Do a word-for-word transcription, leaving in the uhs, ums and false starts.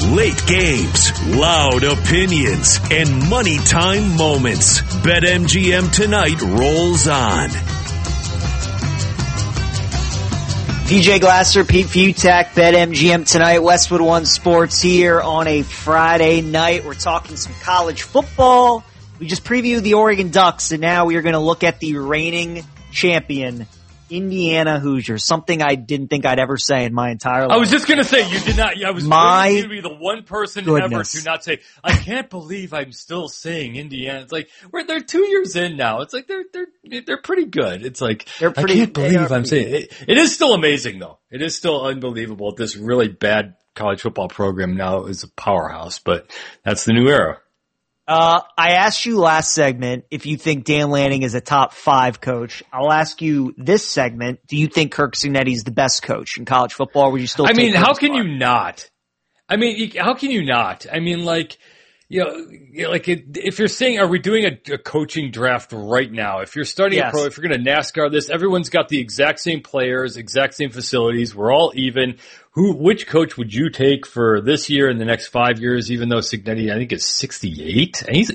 Late games, loud opinions, and money time moments. BetMGM Tonight rolls on. P J Glasser, Pete Futak, BetMGM Tonight, Westwood One Sports here on a Friday night. We're talking some college football. We just previewed the Oregon Ducks, and now we are going to look at the reigning champion, Indiana Hoosiers, something I didn't think I'd ever say in my entire life. I was just going to say, you did not, I was my going to be the one person goodness. ever to not say, I can't believe I'm still saying Indiana. It's like, we're, they're two years in now. It's like, they're, they're, they're pretty good. It's like, they're pretty, I can't believe I'm saying it. It is still amazing though. It is still unbelievable. This really bad college football program now is a powerhouse, but that's the new era. Uh, I asked you last segment if you think Dan Lanning is a top five coach. I'll ask you this segment. Do you think Kirk Cignetti is the best coach in college football? Or would you still I take mean, Kirk how can spot? you not? I mean, how can you not? I mean, like, you know, you know, like if you're saying, are we doing a, a coaching draft right now? If you're starting Yes. a pro, if you're going to NASCAR this, everyone's got the exact same players, exact same facilities. We're all even. Who, which coach would you take for this year and the next five years? Even though Cignetti, I think, is sixty-eight, and he's